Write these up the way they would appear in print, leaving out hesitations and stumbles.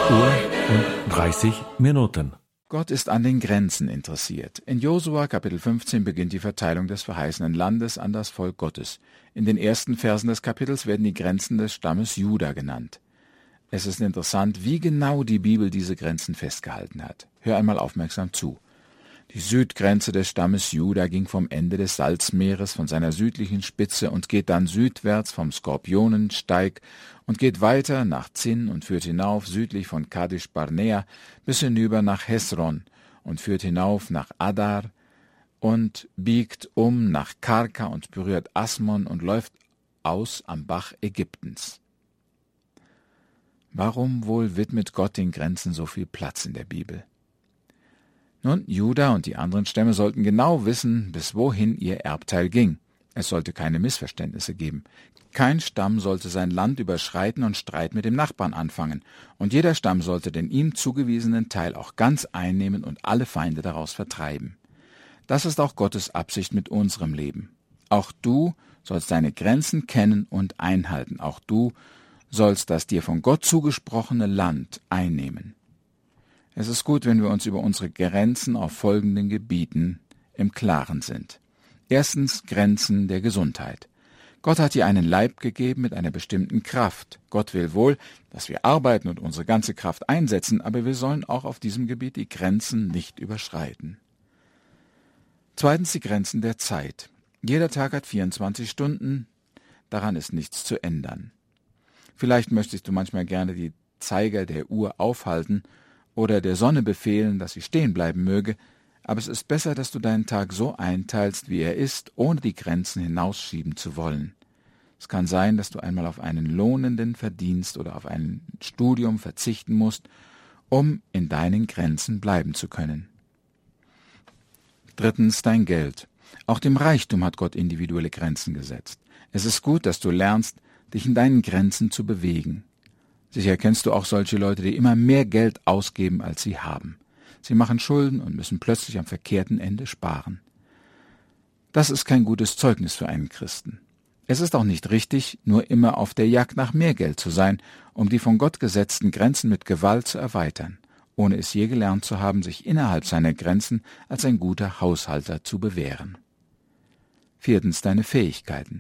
8:30. Gott ist an den Grenzen interessiert. In Josua Kapitel 15 beginnt die Verteilung des verheißenen Landes an das Volk Gottes. In den ersten Versen des Kapitels werden die Grenzen des Stammes Juda genannt. Es ist interessant, wie genau die Bibel diese Grenzen festgehalten hat. Hör einmal aufmerksam zu. Die Südgrenze des Stammes Juda ging vom Ende des Salzmeeres, von seiner südlichen Spitze und geht dann südwärts vom Skorpionensteig und geht weiter nach Zin und führt hinauf südlich von Kadesh Barnea bis hinüber nach Hesron und führt hinauf nach Adar und biegt um nach Karka und berührt Asmon und läuft aus am Bach Ägyptens. Warum wohl widmet Gott den Grenzen so viel Platz in der Bibel? Nun, Juda und die anderen Stämme sollten genau wissen, bis wohin ihr Erbteil ging. Es sollte keine Missverständnisse geben. Kein Stamm sollte sein Land überschreiten und Streit mit dem Nachbarn anfangen. Und jeder Stamm sollte den ihm zugewiesenen Teil auch ganz einnehmen und alle Feinde daraus vertreiben. Das ist auch Gottes Absicht mit unserem Leben. Auch du sollst deine Grenzen kennen und einhalten. Auch du sollst das dir von Gott zugesprochene Land einnehmen. Es ist gut, wenn wir uns über unsere Grenzen auf folgenden Gebieten im Klaren sind. Erstens Grenzen der Gesundheit. Gott hat dir einen Leib gegeben mit einer bestimmten Kraft. Gott will wohl, dass wir arbeiten und unsere ganze Kraft einsetzen, aber wir sollen auch auf diesem Gebiet die Grenzen nicht überschreiten. Zweitens die Grenzen der Zeit. Jeder Tag hat 24 Stunden, daran ist nichts zu ändern. Vielleicht möchtest du manchmal gerne die Zeiger der Uhr aufhalten oder der Sonne befehlen, dass sie stehen bleiben möge, aber es ist besser, dass du deinen Tag so einteilst, wie er ist, ohne die Grenzen hinausschieben zu wollen. Es kann sein, dass du einmal auf einen lohnenden Verdienst oder auf ein Studium verzichten musst, um in deinen Grenzen bleiben zu können. Drittens dein Geld. Auch dem Reichtum hat Gott individuelle Grenzen gesetzt. Es ist gut, dass du lernst, dich in deinen Grenzen zu bewegen. Sicher kennst du auch solche Leute, die immer mehr Geld ausgeben, als sie haben. Sie machen Schulden und müssen plötzlich am verkehrten Ende sparen. Das ist kein gutes Zeugnis für einen Christen. Es ist auch nicht richtig, nur immer auf der Jagd nach mehr Geld zu sein, um die von Gott gesetzten Grenzen mit Gewalt zu erweitern, ohne es je gelernt zu haben, sich innerhalb seiner Grenzen als ein guter Haushalter zu bewähren. Viertens deine Fähigkeiten.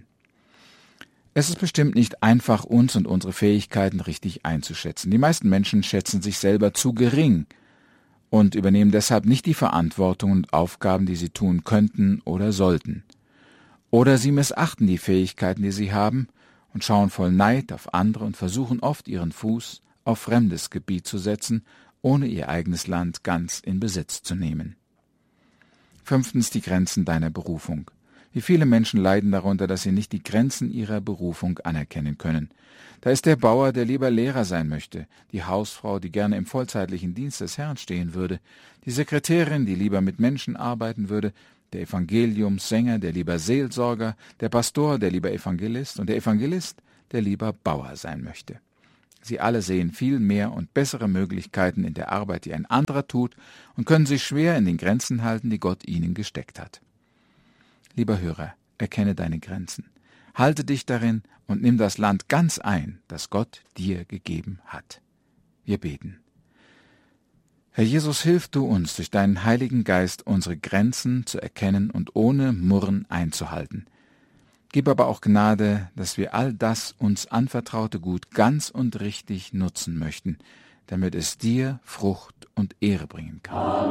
Es ist bestimmt nicht einfach, uns und unsere Fähigkeiten richtig einzuschätzen. Die meisten Menschen schätzen sich selber zu gering und übernehmen deshalb nicht die Verantwortung und Aufgaben, die sie tun könnten oder sollten. Oder sie missachten die Fähigkeiten, die sie haben, und schauen voll Neid auf andere und versuchen oft, ihren Fuß auf fremdes Gebiet zu setzen, ohne ihr eigenes Land ganz in Besitz zu nehmen. Fünftens die Grenzen deiner Berufung. Wie viele Menschen leiden darunter, dass sie nicht die Grenzen ihrer Berufung anerkennen können. Da ist der Bauer, der lieber Lehrer sein möchte, die Hausfrau, die gerne im vollzeitlichen Dienst des Herrn stehen würde, die Sekretärin, die lieber mit Menschen arbeiten würde, der Evangeliumssänger, der lieber Seelsorger, der Pastor, der lieber Evangelist und der Evangelist, der lieber Bauer sein möchte. Sie alle sehen viel mehr und bessere Möglichkeiten in der Arbeit, die ein anderer tut, und können sich schwer in den Grenzen halten, die Gott ihnen gesteckt hat. Lieber Hörer, erkenne deine Grenzen, halte dich darin und nimm das Land ganz ein, das Gott dir gegeben hat. Wir beten. Herr Jesus, hilf du uns, durch deinen Heiligen Geist unsere Grenzen zu erkennen und ohne Murren einzuhalten. Gib aber auch Gnade, dass wir all das uns anvertraute Gut ganz und richtig nutzen möchten, damit es dir Frucht und Ehre bringen kann.